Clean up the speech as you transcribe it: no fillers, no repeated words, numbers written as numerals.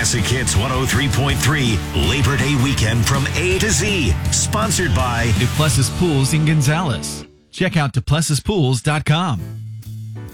Classic Hits 103.3 Labor Day weekend from A to Z. Sponsored by Duplessis Pools in Gonzales. Check out duplessispools.com.